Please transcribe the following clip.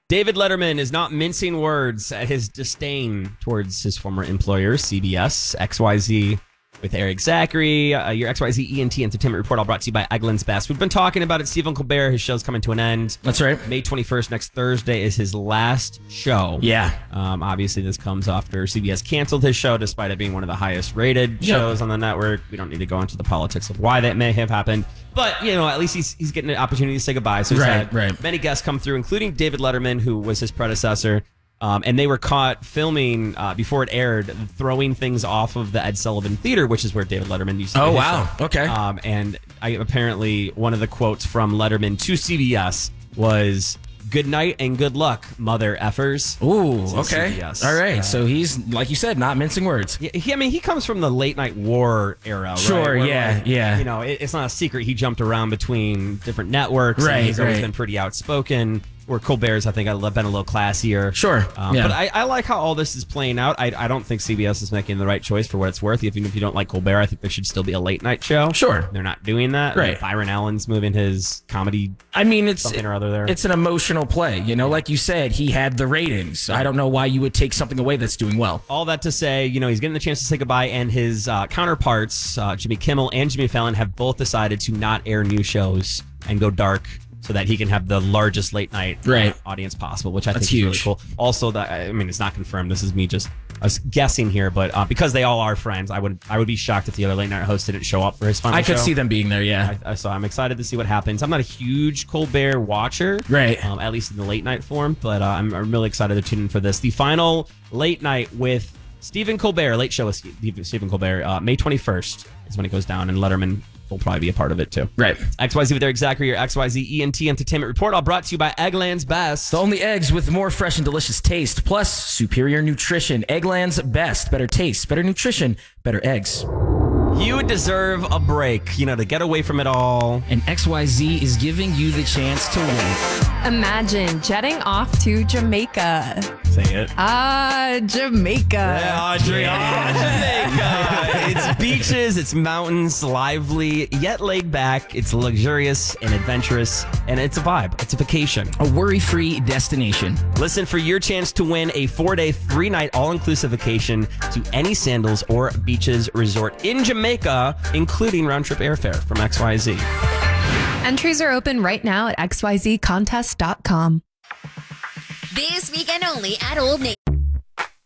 David Letterman is not mincing words at his disdain towards his former employer, CBS. XYZ with Eric Zachary. Your XYZ ENT Entertainment Report, all brought to you by Eggland's Best. We've been talking about it. Stephen Colbert, his show's coming to an end. That's right. May 21st, next Thursday, is his last show. Yeah. Obviously, this comes after CBS canceled his show, despite it being one of the highest rated shows on the network. We don't need to go into the politics of why that may have happened. But, at least he's getting an opportunity to say goodbye. So he's had many guests come through, including David Letterman, who was his predecessor. And they were caught filming before it aired, throwing things off of the Ed Sullivan Theater, which is where David Letterman used to be. Oh, wow. Show. Okay. And apparently one of the quotes from Letterman to CBS was, "Good night and good luck, mother effers." Ooh, okay. CBS. All right. So he's, like you said, not mincing words. He comes from the late night war era, Sure, right? yeah. It's not a secret he jumped around between different networks. Right, and he's always been pretty outspoken. Where Colbert's, I think, been a little classier. Sure. But I like how all this is playing out. I don't think CBS is making the right choice for what it's worth. Even if you don't like Colbert, I think there should still be a late night show. Sure. They're not doing that. Right. Like Byron Allen's moving his comedy. Something or other there. It's an emotional play. Like you said, he had the ratings. I don't know why you would take something away that's doing well. All that to say, he's getting the chance to say goodbye, and his counterparts, Jimmy Kimmel and Jimmy Fallon, have both decided to not air new shows and go dark, so that he can have the largest late night audience possible, which I think is really cool. Also, it's not confirmed. This is me just guessing here, but because they all are friends, I would be shocked if the other late night host didn't show up for his final show. I could see them being there, yeah. So I'm excited to see what happens. I'm not a huge Colbert watcher, right? At least in the late night form, but I'm really excited to tune in for this. The final late night with Stephen Colbert, late show with Stephen Colbert, May 21st is when it goes down, and Letterman will probably be a part of it too. Right. XYZ with Eric Zachary, your XYZ ENT Entertainment Report, all brought to you by Eggland's Best. The only eggs with more fresh and delicious taste, plus superior nutrition. Eggland's Best. Better taste, better nutrition, better eggs. You deserve a break, to get away from it all. And XYZ is giving you the chance to win. Imagine jetting off to Jamaica. Say it. Jamaica. Yeah, Jamaica. It's beaches, it's mountains, lively, yet laid back. It's luxurious and adventurous, and it's a vibe. It's a vacation. A worry-free destination. Listen for your chance to win a 4-day, 3-night all-inclusive vacation to any Sandals or Beaches resort in Jamaica, including round-trip airfare from XYZ. Entries are open right now at xyzcontest.com. This weekend only at Old Navy.